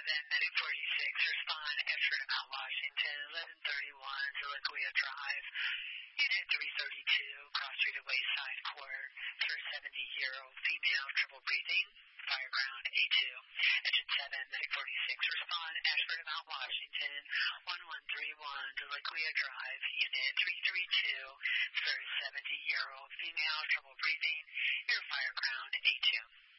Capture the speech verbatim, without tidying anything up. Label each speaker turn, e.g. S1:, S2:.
S1: seven, Medic forty-six, respond, Ashford, Mount Washington, eleven thirty-one, Zilliquia Drive, Unit three thirty-two, Cross Street at Wayside Court, for seventy-year-old female, trouble breathing, fire ground A two. Engine seven, Medic forty-six, respond, Ashford, Mount Washington, one one three one, Zilliquia Drive, Unit three thirty-two, for seventy-year-old female, trouble breathing, air fire ground A two.